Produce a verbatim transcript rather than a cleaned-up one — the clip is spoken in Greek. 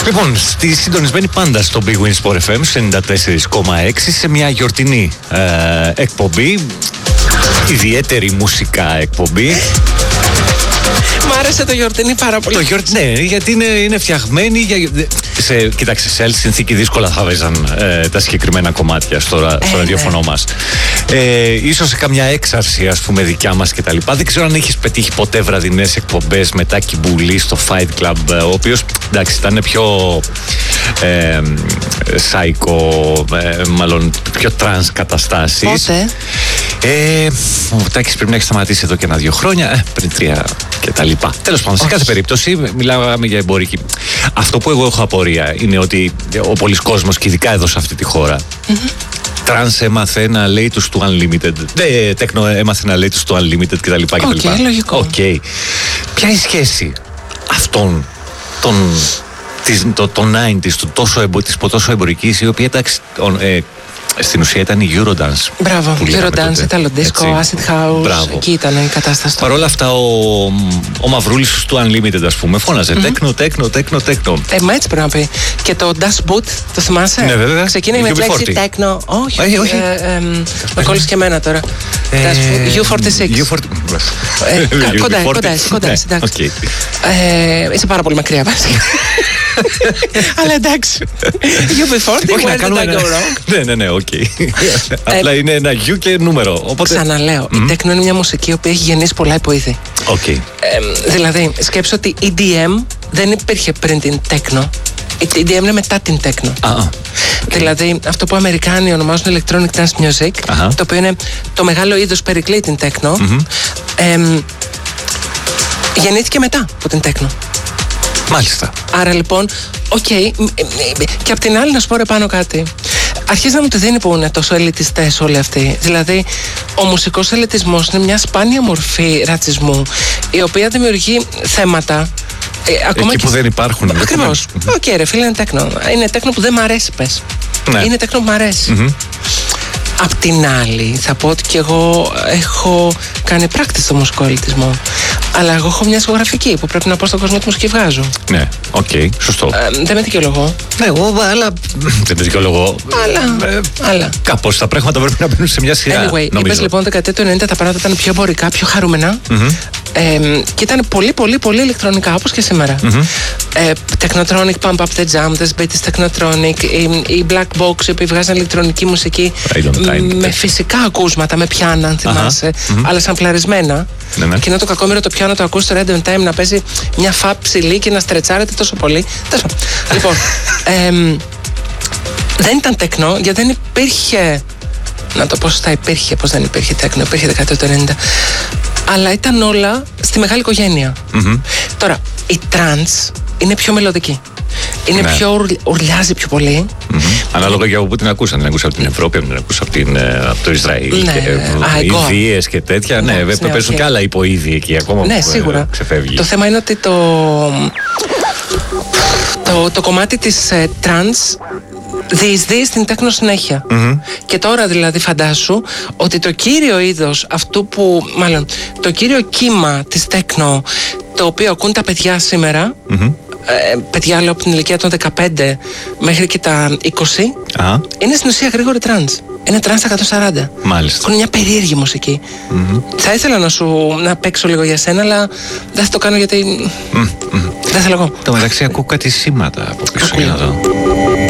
Λοιπόν, στη συντονισμένη πάντα στο Big Win Sport εφ εμ ενενήντα τέσσερα κόμμα έξι σε μια γιορτινή ε, εκπομπή, ιδιαίτερη μουσικά εκπομπή. Μ' άρεσε το γιορτινή πάρα πολύ. Το γιορτινή, ναι, γιατί είναι, είναι φτιαγμένη για... Σε, κοίταξε, σε άλλη συνθήκη δύσκολα θα βέζαν ε, τα συγκεκριμένα κομμάτια στο, ε, στο ραδιόφωνο ναι. μας. Ε, ίσως σε καμιά έξαρση, ας πούμε, δικιά μας κτλ. Δεν ξέρω αν έχεις πετύχει ποτέ βραδινές εκπομπές με Τάκη Μπουλή στο Fight Club, ο οποίος, εντάξει, ήταν πιο ε, σάικο, ε, μάλλον πιο τρανς καταστάσεις. Πότε? Ε, ο Τάκης πρέπει να έχει σταματήσει εδώ και ένα-δύο χρόνια, ε, πριν τρία και τα λοιπά. Τέλος πάντων, σε κάθε περίπτωση, μιλάμε για εμπορική. Αυτό που εγώ έχω απορία είναι ότι ο πολλής κόσμος, και ειδικά εδώ σε αυτή τη χώρα, mm-hmm. τρανς έμαθε να λέει τους του Unlimited, δε, τέκνο έμαθε να λέει τους του Unlimited κτλ. Οκ, okay, λογικό. Okay. Ποια είναι η σχέση αυτών των, της, το, το ενενήντα, του τόσο, εμπο, της τόσο εμπορικής, η οποία εντάξει, ε, στην ουσία ήταν η Eurodance. Μπράβο, Eurodance, Italo Disco, Acid House. Μπράβο. Εκεί ήταν η κατάσταση. Παρ' όλα αυτά, ο, ο Μαυρούλης του Unlimited, ας πούμε, φώναζε mm-hmm. τέκνο, τέκνο, τέκνο, τέκνο. Ε, μα έτσι πρέπει να πει. Και το Das Boot, το θυμάσαι? Ναι, βέβαια. Ξεκίνησε με τη λέξη τέκνο. Όχι, όχι. όχι. Ε, ε, ε, με κόλλησε και εμένα τώρα. γιου φορτί σιξ. Κοντά, κοντά, κοντά. Είσαι πάρα πολύ μακριά, βασικά. Αλλά εντάξει. γιου μπι φορτί, where did I go wrong? Ναι, ναι, ναι, οκ. Απλά είναι ένα γιου και νούμερο. Ξαναλέω, η τέκνο είναι μια μουσική η οποία έχει γεννήσει πολλά υποήθη. Δηλαδή, σκέψω ότι η ι ντι εμ δεν υπήρχε πριν την τέκνο. Η ι ντι εμ είναι μετά την τέκνο. Δηλαδή, αυτό που οι Αμερικάνοι ονομάζουν Electronic Dance Music, το οποίο είναι το μεγάλο είδος περικλεί την τέκνο, γεννήθηκε μετά από την τέκνο. Μάλιστα. Άρα λοιπόν, οκ, okay, και απ' την άλλη να σου πω ρε πάνω κάτι. Αρχίζει να μου τη δίνει που είναι τόσο ελιτιστές όλοι αυτοί. Δηλαδή, ο μουσικός ελιτισμός είναι μια σπάνια μορφή ρατσισμού, η οποία δημιουργεί θέματα. Ε, ακόμα εκεί και... που δεν υπάρχουν. Ακριβώς. Οκ, okay, ρε φίλε, είναι τέκνο. Είναι τέκνο που δεν μ' αρέσει, πες. Ναι. Είναι τέκνο που μ' αρέσει. Mm-hmm. Απ' την άλλη, θα πω ότι και εγώ έχω κάνει πράκτης στο μουσικό ελιτισμό. Αλλά εγώ έχω μια ισογραφική που πρέπει να πω στον κόσμο ότι μουσική βγάζω. Ναι, οκ, okay, σωστό. Ε, δεν με δικαιολογώ. Ναι, εγώ, αλλά. Δεν με δικαιολογώ. Αλλά. Ε, αλλά. Κάπως τα πράγματα πρέπει να μπαίνουν σε μια σειρά. Anyway, είπες λοιπόν δεκαετία του ενενήντα τα πράγματα ήταν πιο εμπορικά, πιο χαρούμενα. Mm-hmm. Ε, και ήταν πολύ, πολύ, πολύ ηλεκτρονικά όπως και σήμερα. Mm-hmm. Ε, Technotronic, Pump Up the Jam, The Beatles Technotronic, η, η Black Box, οι οποίοι βγάζαν ηλεκτρονική μουσική με φυσικά ακούσματα, με πιάνα, αν θυμάσαι, mm-hmm. αλλά σαμπλαρισμένα. Ναι, ναι. Εκείνο το κακόμοιρο το πιάνο το ακούς στο Random Time να παίζει μια φαπ ψηλή και να στρετσάρεται τόσο πολύ. Λοιπόν, ε, δεν ήταν τέκνο γιατί δεν υπήρχε. Να το πω σωστά, υπήρχε, πως δεν υπήρχε τέκνο, υπήρχε δεκαετία του ενενήντα. Αλλά ήταν όλα στη μεγάλη οικογένεια. Mm-hmm. Τώρα, η τρανς είναι πιο μελωδική. Είναι ναι. πιο ουρ, ουρλιάζει πιο πολύ. Mm-hmm. Ανάλογα για από πού την ακούσαν. Την ακούσαν από την Ευρώπη, την ακούσαν από, την, από το Ισραήλ. Ναι. Και Ιδίες και τέτοια. Ναι, βέβαια ναι, παίζουν okay. και άλλα υποείδη εκεί ακόμα ναι, που σίγουρα. ξεφεύγει. Το θέμα είναι ότι το, το, το κομμάτι της ε, τρανς διεισδύει στην τέκνο συνέχεια. Mm-hmm. Και τώρα δηλαδή φαντάσου ότι το κύριο είδος αυτού που, μάλλον το κύριο κύμα της τέκνο, το οποίο ακούν τα παιδιά σήμερα, mm-hmm. ε, παιδιά λέω από την ηλικία των δεκαπέντε μέχρι και τα είκοσι, uh-huh. είναι στην ουσία γρήγορη τρανς. Είναι τρανς στα εκατόν σαράντα. Μάλιστα. Έχουν μια περίεργη μουσική. Mm-hmm. Θα ήθελα να σου να παίξω λίγο για σένα, αλλά δεν θα το κάνω γιατί mm-hmm. δεν θέλω εγώ. Το μεταξύ ακούω κάτι σήματα από πίσω.